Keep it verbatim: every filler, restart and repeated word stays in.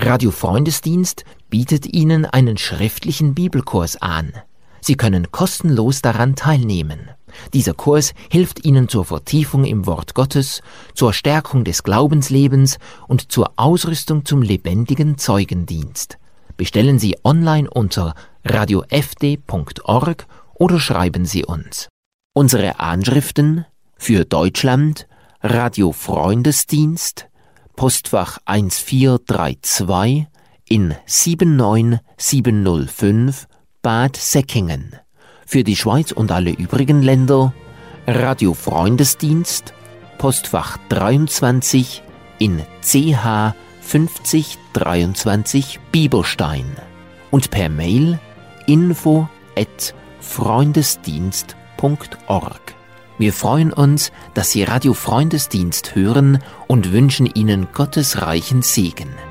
Radio Freundesdienst bietet Ihnen einen schriftlichen Bibelkurs an. Sie können kostenlos daran teilnehmen. Dieser Kurs hilft Ihnen zur Vertiefung im Wort Gottes, zur Stärkung des Glaubenslebens und zur Ausrüstung zum lebendigen Zeugendienst. Bestellen Sie online unter radio f d punkt org oder schreiben Sie uns. Unsere Anschriften für Deutschland: Radio Freundesdienst, Postfach eins vier drei zwei in sieben neun sieben null fünf, Bad Säckingen. Für die Schweiz und alle übrigen Länder: Radio Freundesdienst, Postfach dreiundzwanzig in C H fünfzig dreiundzwanzig Bieberstein und per Mail info at freundesdienst punkt org. Wir freuen uns, dass Sie Radio Freundesdienst hören und wünschen Ihnen Gottes reichen Segen.